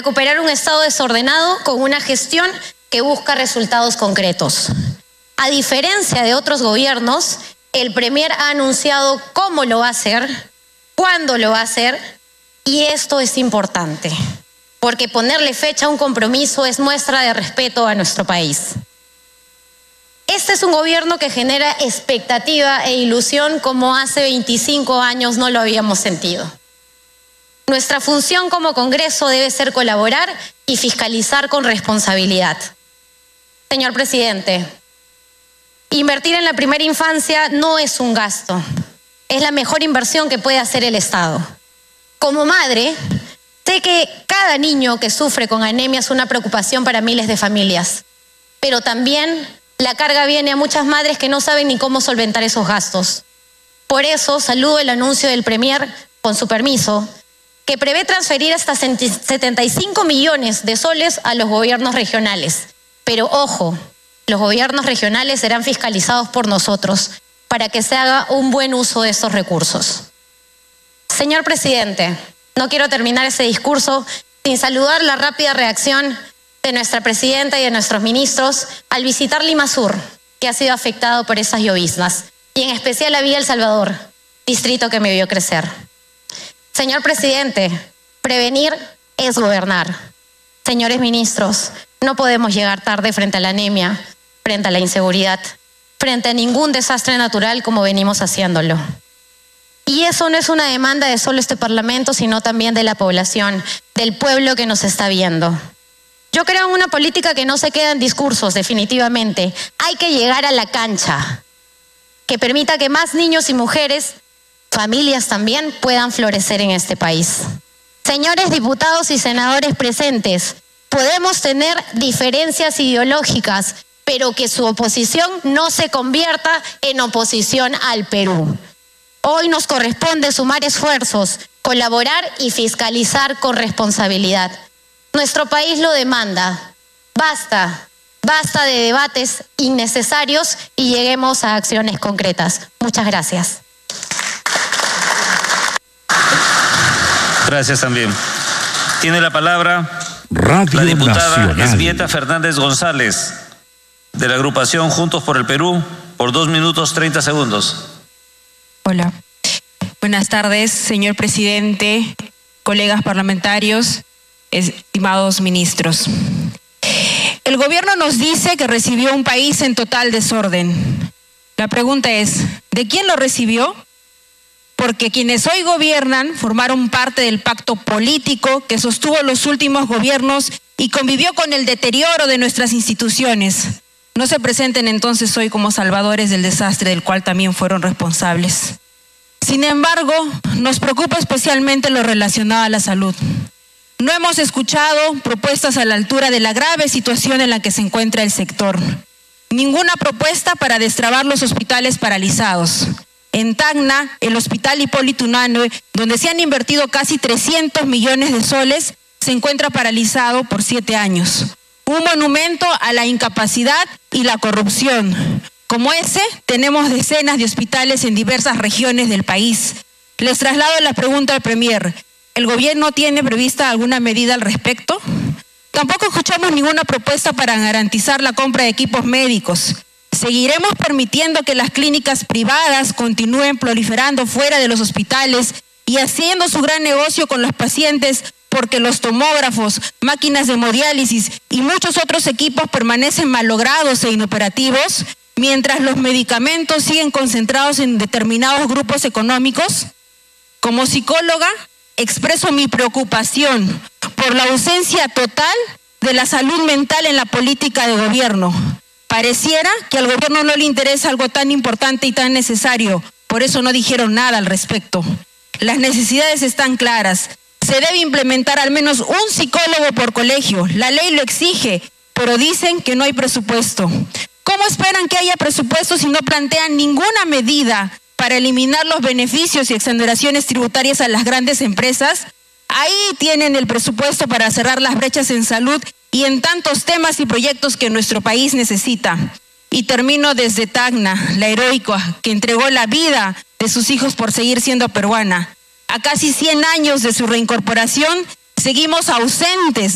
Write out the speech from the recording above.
recuperar un Estado desordenado con una gestión que busca resultados concretos. A diferencia de otros gobiernos, el Premier ha anunciado cómo lo va a hacer, cuándo lo va a hacer, y esto es importante, porque ponerle fecha a un compromiso es muestra de respeto a nuestro país. Este es un gobierno que genera expectativa e ilusión como hace 25 años no lo habíamos sentido. Nuestra función como Congreso debe ser colaborar y fiscalizar con responsabilidad. Señor presidente, invertir en la primera infancia no es un gasto, es la mejor inversión que puede hacer el Estado. Como madre, sé que cada niño que sufre con anemia es una preocupación para miles de familias, pero también la carga viene a muchas madres que no saben ni cómo solventar esos gastos. Por eso saludo el anuncio del Premier, con su permiso, que prevé transferir hasta 75 millones de soles a los gobiernos regionales. Pero ojo, los gobiernos regionales serán fiscalizados por nosotros para que se haga un buen uso de estos recursos. Señor presidente, no quiero terminar ese discurso sin saludar la rápida reacción de nuestra presidenta y de nuestros ministros al visitar Limasur, que ha sido afectado por esas lloviznas, y en especial a Villa El Salvador, distrito que me vio crecer. Señor presidente, prevenir es gobernar. Señores ministros, no podemos llegar tarde frente a la anemia, frente a la inseguridad, frente a ningún desastre natural como venimos haciéndolo. Y eso no es una demanda de solo este Parlamento, sino también de la población, del pueblo que nos está viendo. Yo creo en una política que no se queda en discursos, definitivamente. Hay que llegar a la cancha, que permita que más niños y mujeres, familias también, puedan florecer en este país. Señores diputados y senadores presentes, podemos tener diferencias ideológicas, pero que su oposición no se convierta en oposición al Perú. Hoy nos corresponde sumar esfuerzos, colaborar y fiscalizar con responsabilidad. Nuestro país lo demanda. Basta de debates innecesarios y lleguemos a acciones concretas. Muchas gracias. Gracias también. Tiene la palabra la diputada Esbieta Fernández González, de la agrupación Juntos por el Perú, por 2 minutos 30 segundos. Hola. Buenas tardes, señor presidente, colegas parlamentarios, estimados ministros. El gobierno nos dice que recibió un país en total desorden. La pregunta es, ¿de quién lo recibió? Porque quienes hoy gobiernan formaron parte del pacto político que sostuvo los últimos gobiernos y convivió con el deterioro de nuestras instituciones. No se presenten entonces hoy como salvadores del desastre del cual también fueron responsables. Sin embargo, nos preocupa especialmente lo relacionado a la salud. No hemos escuchado propuestas a la altura de la grave situación en la que se encuentra el sector. Ninguna propuesta para destrabar los hospitales paralizados. En Tacna, el Hospital Hipólito Unanue, donde se han invertido casi 300 millones de soles, se encuentra paralizado por 7 años. Un monumento a la incapacidad y la corrupción. Como ese, tenemos decenas de hospitales en diversas regiones del país. Les traslado la pregunta al Premier. ¿El gobierno tiene prevista alguna medida al respecto? Tampoco escuchamos ninguna propuesta para garantizar la compra de equipos médicos. ¿Seguiremos permitiendo que las clínicas privadas continúen proliferando fuera de los hospitales y haciendo su gran negocio con los pacientes porque los tomógrafos, máquinas de hemodiálisis y muchos otros equipos permanecen malogrados e inoperativos, mientras los medicamentos siguen concentrados en determinados grupos económicos? Como psicóloga, expreso mi preocupación por la ausencia total de la salud mental en la política de gobierno. Pareciera que al gobierno no le interesa algo tan importante y tan necesario, por eso no dijeron nada al respecto. Las necesidades están claras. Se debe implementar al menos un psicólogo por colegio. La ley lo exige, pero dicen que no hay presupuesto. ¿Cómo esperan que haya presupuesto si no plantean ninguna medida para eliminar los beneficios y exoneraciones tributarias a las grandes empresas? Ahí tienen el presupuesto para cerrar las brechas en salud y en tantos temas y proyectos que nuestro país necesita. Y termino desde Tacna, la heroica que entregó la vida de sus hijos por seguir siendo peruana. A casi 100 años de su reincorporación, seguimos ausentes